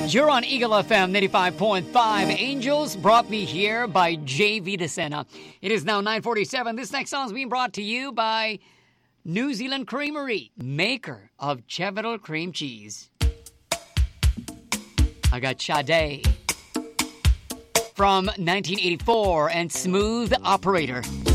You're on Eagle FM 95.5. Angels brought me here by J.V. DeSena. It is now 9:47. This next song is being brought to you by New Zealand Creamery, maker of Chevital cream cheese. I got Sade from 1984 and Smooth Operator.